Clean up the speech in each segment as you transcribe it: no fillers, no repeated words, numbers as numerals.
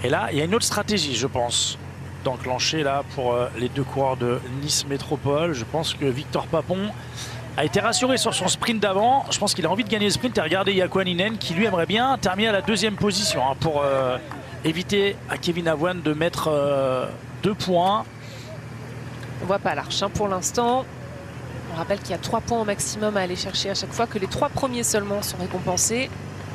Et là, il y a une autre stratégie, je pense, d'enclencher là pour les deux coureurs de Nice Métropole. Je pense que Victor Papon a été rassuré sur son sprint d'avant. Je pense qu'il a envie de gagner le sprint et regarder Jaakko Hänninen qui lui aimerait bien terminer à la deuxième position pour éviter à Kevin Avoine de mettre 2 points. On voit pas l'arche pour l'instant. On rappelle qu'il y a 3 points au maximum à aller chercher à chaque fois, que les 3 premiers seulement sont récompensés.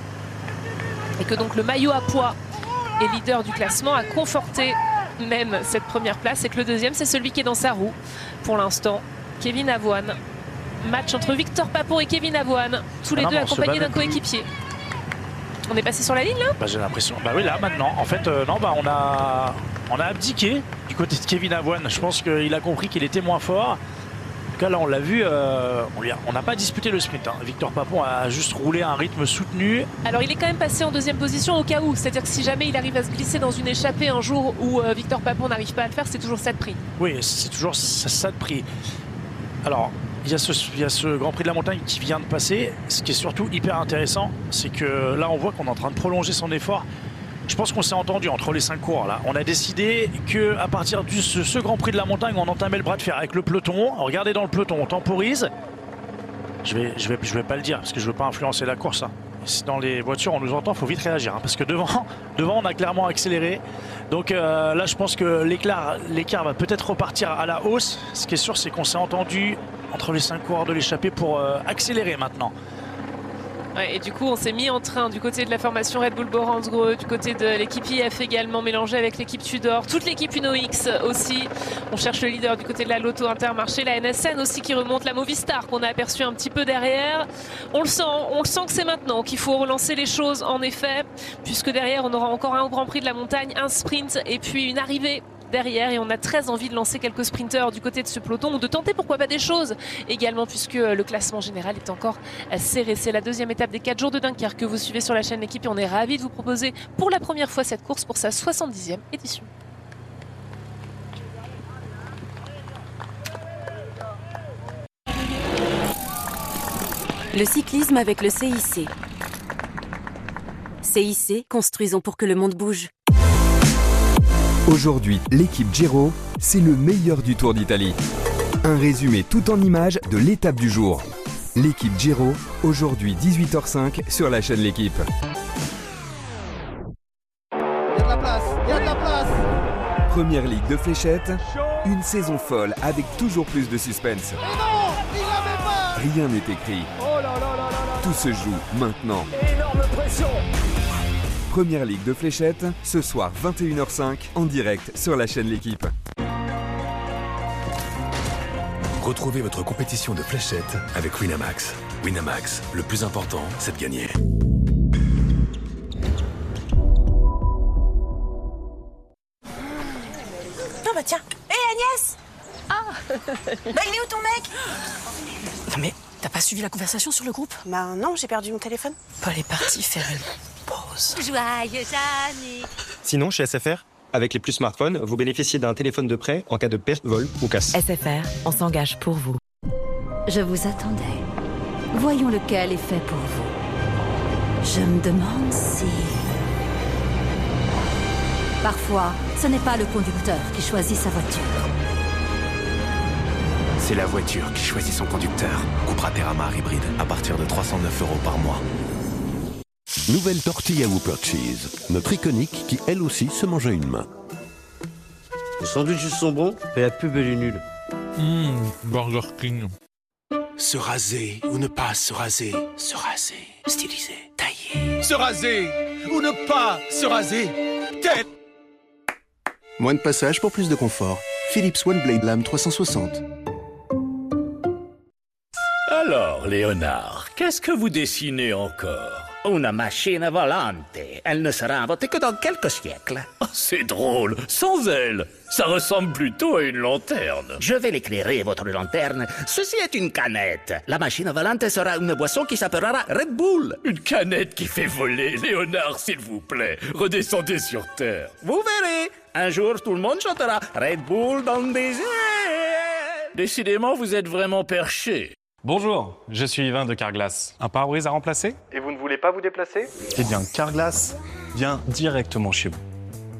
Et que donc le maillot à pois est leader du classement, a conforté même cette première place. Et que le deuxième, c'est celui qui est dans sa roue pour l'instant, Kevin Avoine. Match entre Victor Papon et Kevin Avoine, tous les deux accompagnés d'un coéquipier. On est passé sur la ligne là ? J'ai l'impression. Oui, là maintenant. En fait, non, on a abdiqué du côté de Kevin Avoine. Je pense qu'il a compris qu'il était moins fort. En tout cas, là, on l'a vu. On n'a pas disputé le sprint. Victor Papon a juste roulé à un rythme soutenu. Alors, il est quand même passé en deuxième position au cas où. C'est-à-dire que si jamais il arrive à se glisser dans une échappée un jour où Victor Papon n'arrive pas à le faire, c'est toujours ça de prix. Oui, c'est toujours ça de prix. Alors. Il y a ce Grand Prix de la Montagne qui vient de passer. Ce qui est surtout hyper intéressant, c'est que là, on voit qu'on est en train de prolonger son effort. Je pense qu'on s'est entendu entre les 5 coureurs. Là. On a décidé qu'à partir de ce Grand Prix de la Montagne, on entamait le bras de fer avec le peloton. Regardez dans le peloton, on temporise. Je vais pas le dire parce que je veux pas influencer la course. Si dans les voitures on nous entend, il faut vite réagir parce que devant on a clairement accéléré. Donc là, je pense que l'écart va peut-être repartir à la hausse. Ce qui est sûr, c'est qu'on s'est entendu entre les 5 coureurs de l'échappée pour accélérer maintenant. Ouais, et du coup, on s'est mis en train du côté de la formation Red Bull Boransgro, du côté de l'équipe IF également, mélangée avec l'équipe Tudor, toute l'équipe Uno X aussi. On cherche le leader du côté de la Lotto Intermarché, la NSN aussi qui remonte, la Movistar qu'on a aperçu un petit peu derrière. On le sent que c'est maintenant qu'il faut relancer les choses en effet, puisque derrière on aura encore un au Grand Prix de la Montagne, un sprint et puis une arrivée derrière, et on a très envie de lancer quelques sprinteurs du côté de ce peloton ou de tenter pourquoi pas des choses également, puisque le classement général est encore serré. C'est la deuxième étape des 4 jours de Dunkerque que vous suivez sur la chaîne L'équipe et on est ravis de vous proposer pour la première fois cette course pour sa 70e édition. Le cyclisme avec le CIC. CIC, construisons pour que le monde bouge. Aujourd'hui, l'équipe Giro, c'est le meilleur du Tour d'Italie. Un résumé tout en images de l'étape du jour. L'équipe Giro, aujourd'hui 18h05 sur la chaîne L'équipe. Il y a de la place. Première ligue de fléchettes, une saison folle avec toujours plus de suspense. Et non, il l'avait pas. Rien n'est écrit. Oh là là là là là. Tout se joue maintenant. Énorme pression. Première ligue de fléchettes, ce soir 21h05 en direct sur la chaîne L'équipe. Retrouvez votre compétition de fléchettes avec Winamax. Winamax, le plus important, c'est de gagner. Non bah tiens. Hé Agnès. Bah il est où ton mec? Non mais, t'as pas suivi la conversation sur le groupe? Bah non, j'ai perdu mon téléphone. Paul est parti faire une pause. Joyeux anniversaire. Sinon, chez SFR, avec les plus smartphones, vous bénéficiez d'un téléphone de prêt en cas de perte, vol ou casse. SFR, on s'engage pour vous. Je vous attendais. Voyons lequel est fait pour vous. Je me demande si... Parfois, ce n'est pas le conducteur qui choisit sa voiture. C'est la voiture qui choisit son conducteur. Cupra Terramar hybride à partir de 309 € par mois. Nouvelle tortilla Whopper Cheese. Notre iconique qui, elle aussi, se mange à une main. Les sandwichs sont bons, mais la pub elle est nulle. Burger King. Se raser ou ne pas se raser. Se raser. Stylisé. Taillé. Se raser ou ne pas se raser. Tête. Moins de passage pour plus de confort. Philips One Blade Lame 360. Alors, Léonard, qu'est-ce que vous dessinez encore? Una machine volante. Elle ne sera inventée que dans quelques siècles. Oh, c'est drôle, sans elle. Ça ressemble plutôt à une lanterne. Je vais l'éclairer, votre lanterne. Ceci est une canette. La machine volante sera une boisson qui s'appellera Red Bull. Une canette qui fait voler. Léonard, s'il vous plaît, redescendez sur Terre. Vous verrez. Un jour, tout le monde chantera Red Bull dans des airs. Décidément, vous êtes vraiment perché. Bonjour, je suis Yvain de Carglass. Un pare-brise à remplacer? Et vous ne voulez pas vous déplacer? Eh bien, Carglass vient directement chez vous.